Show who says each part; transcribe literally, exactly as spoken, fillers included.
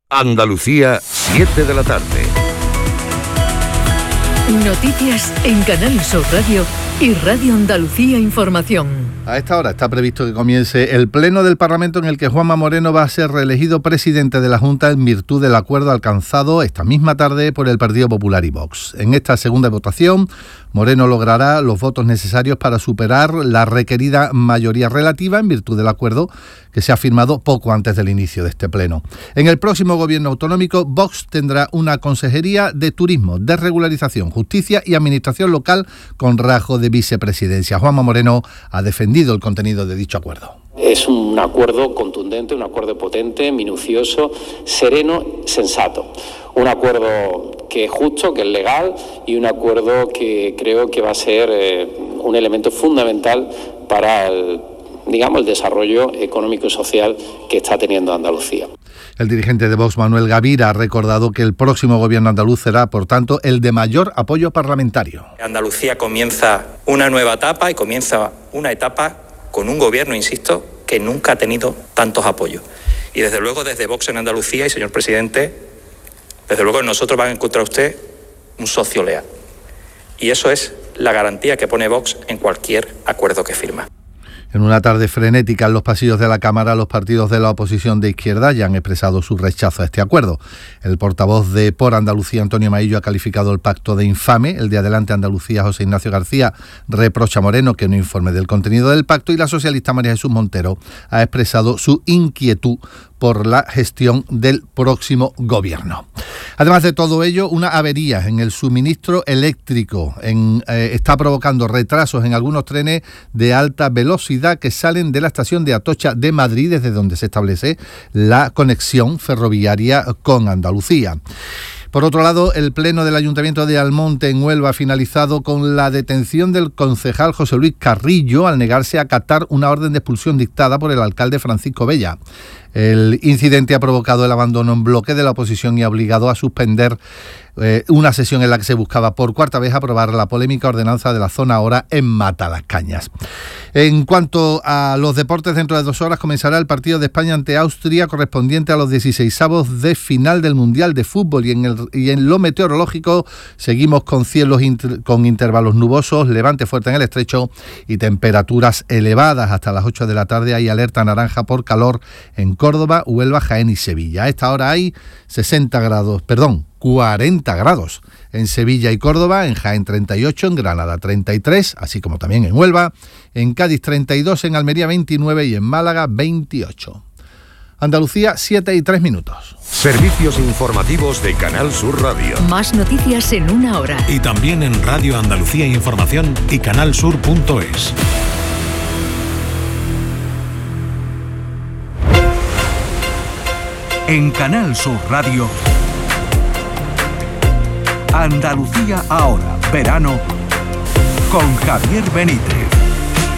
Speaker 1: Andalucía, siete de la tarde.
Speaker 2: Noticias en Canal Sur Radio y Radio Andalucía Información.
Speaker 3: A esta hora está previsto que comience el pleno del Parlamento en el que Juanma Moreno va a ser reelegido presidente de la Junta en virtud del acuerdo alcanzado esta misma tarde por el Partido Popular y Vox. En esta segunda votación, Moreno logrará los votos necesarios para superar la requerida mayoría relativa en virtud del acuerdo que se ha firmado poco antes del inicio de este pleno. En el próximo gobierno autonómico, Vox tendrá una consejería de Turismo, Desregularización, Justicia y Administración Local con rasgo de vicepresidencia. Juanma Moreno ha defendido el contenido de dicho acuerdo.
Speaker 4: Es un acuerdo contundente, un acuerdo potente, minucioso, sereno, sensato. Un acuerdo que es justo, que es legal y un acuerdo que creo que va a ser eh, un elemento fundamental para el, digamos, el desarrollo económico y social que está teniendo Andalucía.
Speaker 3: El dirigente de Vox, Manuel Gavira, ha recordado que el próximo gobierno andaluz será, por tanto, el de mayor apoyo parlamentario.
Speaker 5: Andalucía comienza una nueva etapa y comienza una etapa con un gobierno, insisto, que nunca ha tenido tantos apoyos. Y desde luego desde Vox en Andalucía, y señor presidente, desde luego en nosotros va a encontrar usted un socio leal. Y eso es la garantía que pone Vox en cualquier acuerdo que firma.
Speaker 3: En una tarde frenética en los pasillos de la Cámara, los partidos de la oposición de izquierda ya han expresado su rechazo a este acuerdo. El portavoz de Por Andalucía, Antonio Maillo, ha calificado el pacto de infame. El de Adelante Andalucía, José Ignacio García, reprocha a Moreno que no informe del contenido del pacto, y la socialista María Jesús Montero ha expresado su inquietud por la gestión del próximo gobierno. Además de todo ello, una avería en el suministro eléctrico en, eh, está provocando retrasos en algunos trenes de alta velocidad que salen de la estación de Atocha de Madrid, desde donde se establece la conexión ferroviaria con Andalucía. Por otro lado, el pleno del Ayuntamiento de Almonte, en Huelva, ha finalizado con la detención del concejal José Luis Carrillo al negarse a acatar una orden de expulsión dictada por el alcalde Francisco Bella. El incidente ha provocado el abandono en bloque de la oposición y ha obligado a suspender eh, una sesión en la que se buscaba por cuarta vez aprobar la polémica ordenanza de la zona ahora en Matalascañas. En cuanto a los deportes, dentro de dos horas comenzará el partido de España ante Austria, correspondiente a los dieciseisavos de final del Mundial de Fútbol. Y en, el, y en lo meteorológico seguimos con cielos inter, con intervalos nubosos, levante fuerte en el estrecho y temperaturas elevadas. Hasta las ocho de la tarde hay alerta naranja por calor en Córdoba, Huelva, Jaén y Sevilla. A esta hora hay sesenta grados, perdón, cuarenta grados en Sevilla y Córdoba, en Jaén treinta y ocho, en Granada treinta y tres, así como también en Huelva, en Cádiz treinta y dos, en Almería veintinueve y en Málaga veintiocho. Andalucía, siete y tres minutos.
Speaker 1: Servicios informativos de Canal Sur Radio.
Speaker 2: Más noticias en una hora.
Speaker 6: Y también en Radio Andalucía Información y canalsur punto es. En Canal Sur Radio, Andalucía ahora, verano, con Javier Benítez.